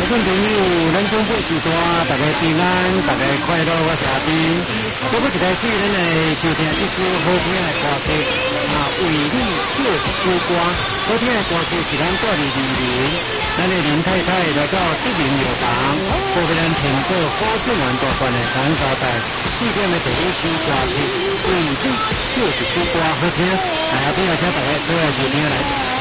观众朋友，咱中国时段，大家平安，大家快乐，我是阿斌。节目一开始，咱来收听这首好听的歌曲，为你唱一首歌。好听的歌曲是咱带入林林，咱的林太太来到德林药房，为咱苹果好正元大段的感交代4点的第一首歌曲，为你唱一首歌，好听。来，阿斌要请大家做下收听来。